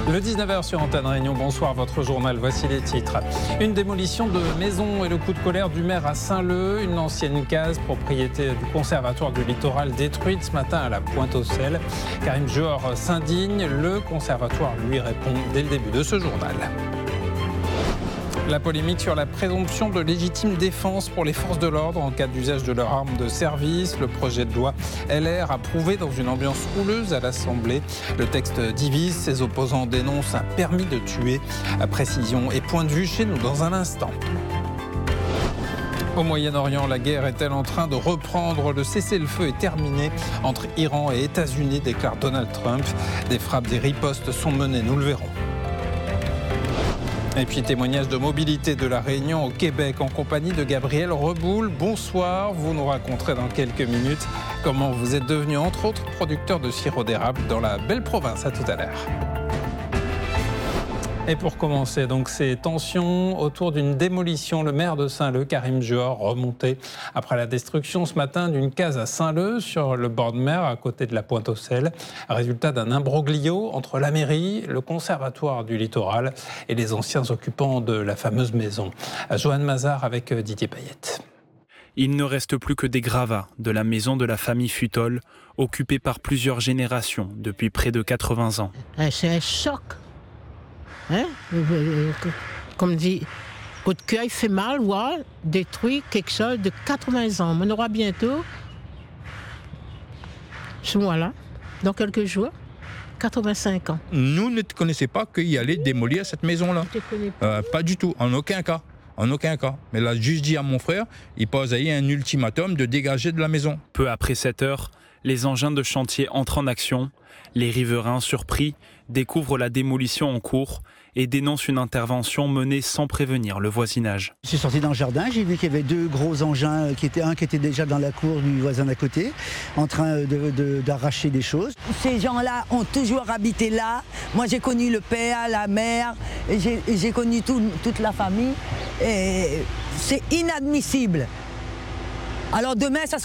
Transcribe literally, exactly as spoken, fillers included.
Le dix-neuf heures sur Antenne Réunion, bonsoir, votre journal, voici les titres. Une démolition de maison et le coup de colère du maire à Saint-Leu. Une ancienne case, propriété du conservatoire du littoral, détruite ce matin à la Pointe-aux-Celles. Karim Johor s'indigne, le conservatoire lui répond dès le début de ce journal. La polémique sur la présomption de légitime défense pour les forces de l'ordre en cas d'usage de leurs armes de service. Le projet de loi L R approuvé dans une ambiance houleuse à l'Assemblée. Le texte divise, ses opposants dénoncent un permis de tuer. À précision et point de vue chez nous dans un instant. Au Moyen-Orient, la guerre est-elle en train de reprendre? Le cessez-le-feu est terminé entre Iran et États-Unis, déclare Donald Trump. Des frappes, des ripostes sont menées, nous le verrons. Et puis témoignage de mobilité de la Réunion au Québec en compagnie de Gabriel Reboul. Bonsoir, vous nous raconterez dans quelques minutes comment vous êtes devenu entre autres producteur de sirop d'érable dans la belle province. À tout à l'heure. Et pour commencer, donc ces tensions autour d'une démolition. Le maire de Saint-Leu, Karim Johor, remonté après la destruction ce matin d'une case à Saint-Leu sur le bord de mer à côté de la Pointe-aux-Celles. Résultat d'un imbroglio entre la mairie, le conservatoire du littoral et les anciens occupants de la fameuse maison. Joanne Mazard avec Didier Payette. Il ne reste plus que des gravats de la maison de la famille Futol, occupée par plusieurs générations depuis près de quatre-vingts ans. C'est un choc. Hein? Comme dit, votre cœur fait mal, voir détruire quelque chose de quatre-vingts ans. On aura bientôt, ce mois-là, dans quelques jours, quatre-vingt-cinq ans. Nous ne connaissions pas qu'il allait démolir cette maison-là. Euh, pas du tout, en aucun cas. En aucun cas. Mais là, juste dit à mon frère, il pose à un ultimatum de dégager de la maison. Peu après sept heures, les engins de chantier entrent en action. Les riverains, surpris, découvrent la démolition en cours et dénoncent une intervention menée sans prévenir le voisinage. Je suis sorti dans le jardin, j'ai vu qu'il y avait deux gros engins, qui étaient, un qui était déjà dans la cour du voisin d'à côté, en train de, de, d'arracher des choses. Ces gens-là ont toujours habité là. Moi, j'ai connu le père, la mère, et j'ai, et j'ai connu tout, toute la famille. Et c'est inadmissible. Alors demain, ça sera